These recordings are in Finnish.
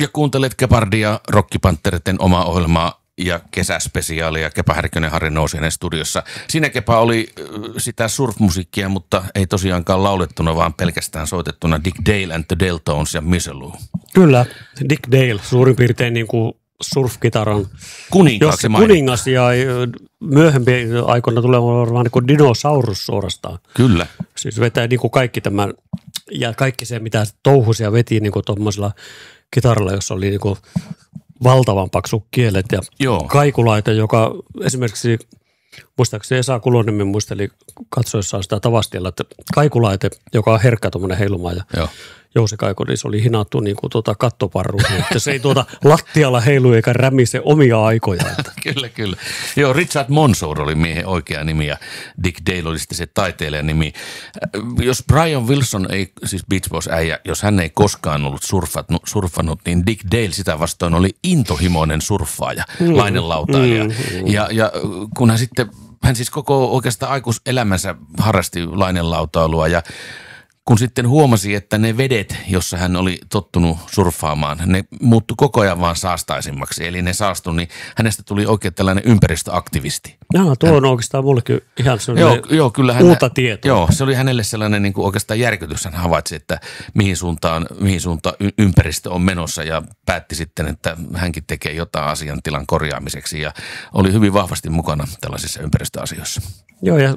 Ja kuuntelet Gepardia, Rockipantterten omaa ohjelmaa ja kesäspesiaalia. Kepa Härkönen, Harri Nousiainen studiossa. Siinä Kepa oli sitä surfmusiikkia, mutta ei tosiaankaan laulettuna, vaan pelkästään soitettuna Dick Dale and the Deltones ja Misselou. Kyllä, Dick Dale, suurin piirtein niin kuin surfkitaran kuningas ja myöhemmin aikoina tulee varmaan niin kuin dinosaurus suorastaan. Kyllä. Siis vetää niin kuin kaikki tämän ja kaikki se, mitä touhusia veti niin kuin tuommoisella kitaralla, jossa oli niin kuin valtavan paksu kielet ja kaikulaite, joka esimerkiksi, muistaakseni Esa Kuloniemi muisteli katsoessaan sitä Tavastialla, että kaikulaite, joka on herkkä tuommoinen heiluma ja jousikaiku, niin se oli hinattu niin kuin kattoparruun, että se ei lattialla heilu eikä rämise omia aikoja. Kyllä. Joo, Richard Monsoor oli miehen oikea nimi ja Dick Dale oli sitten se taiteilijan nimi. Jos Brian Wilson ei, siis Beach Boys äijä, jos hän ei koskaan ollut surffannut, niin Dick Dale sitä vastaan oli intohimoinen surffaaja, lainenlautailija. Ja kun hän siis koko oikeastaan aikuiselämänsä harrasti lainenlautailua ja kun sitten huomasi, että ne vedet, jossa hän oli tottunut surffaamaan, ne muuttui koko ajan vaan saastaisimmaksi. Eli ne saastui, niin hänestä tuli oikein tällainen ympäristöaktivisti. Tuo on oikeastaan mullekin ihan sellainen uutta tietoa. Joo, se oli hänelle sellainen niin kuin oikeastaan järkytys. Hän havaitsi, että mihin suuntaan ympäristö on menossa ja päätti sitten, että hänkin tekee jotain asiantilan korjaamiseksi ja oli hyvin vahvasti mukana tällaisissa ympäristöasioissa. Joo, ja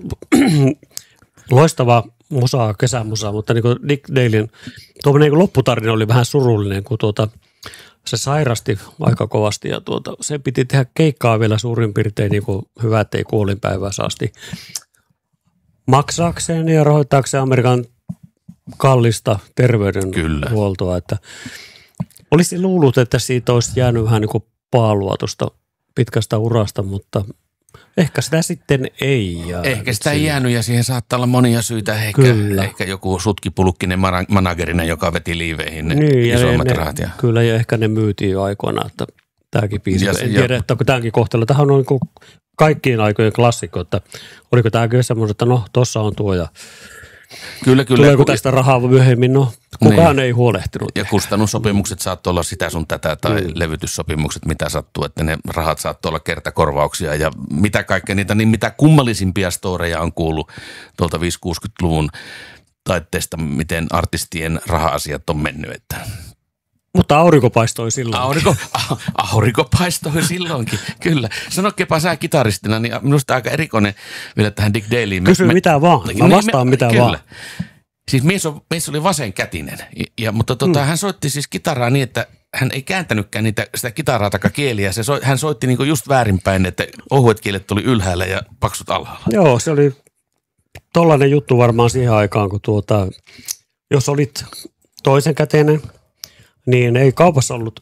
loistava musaa, kesämusaa, mutta niin kuin Dick Dalein tuommoinen niin lopputarina oli vähän surullinen, kun se sairasti aika kovasti ja se piti tehdä keikkaa vielä suurin piirtein niin kuin hyvä, ettei kuolinpäivää saasti maksaakseen ja rahoittaakseen Amerikan kallista terveydenhuoltoa. Että olisi luullut, että siitä olisi jäänyt vähän niin kuin paalua tuosta pitkästä urasta, mutta ehkä sitä sitten ei jäänyt. Ehkä sitä ei jäänyt ja siihen saattaa olla monia syitä. Ehkä joku sutkipulukkinen managerina, joka veti liiveihin ne isommat rahat. Kyllä ja ehkä ne myytiin jo aikoina, että tämäkin biisi. En tiedä, että onko tämäkin kohtelu. Tämähän on niin kaikkien aikojen klassikko, että oliko tämäkin semmoinen, että no tossa on tuo ja Kyllä. Tuleeko tästä rahaa myöhemmin? No, kukaan ei huolehtinut. Ja kustannussopimukset saattoi olla sitä sun tätä tai levytyssopimukset, mitä sattuu, että ne rahat saattoi olla kertakorvauksia ja mitä kaikkea niitä, niin mitä kummallisimpia storeja on kuullut tuolta 5-60-luvun taitteesta, miten artistien raha-asiat on mennyt, että mutta aurinko paistoi silloin. Aurinko paistoi silloinkin, kyllä. Sano Kepa sä kitaristina, niin minusta aika erikoinen vielä tähän Dick Daleen. Kysy mitä vaan, mä vastaan mitä vaan. Siis mies oli vasenkätinen, mutta hän soitti siis kitaraa niin, että hän ei kääntänytkään sitä kitaraa takakieliä. Hän soitti niinku just väärinpäin, että ohuet kielet tuli ylhäällä ja paksut alhaalla. Joo, se oli tollainen juttu varmaan siihen aikaan, kun jos olit toisen käteinen, niin ei kaupassa ollut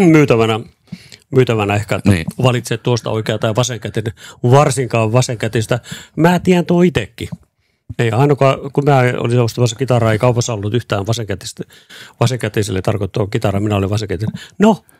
myytävänä ehkä, että valitset tuosta oikea tai vasenkätinen, varsinkaan vasenkätistä. Mä tiedän tuon itsekin. Ei ainakaan, kun mä olin ostamassa kitaraa, ei kaupassa ollut yhtään vasenkätiselle tarkoittaa kitaraa, minä olin vasenkätinen. No,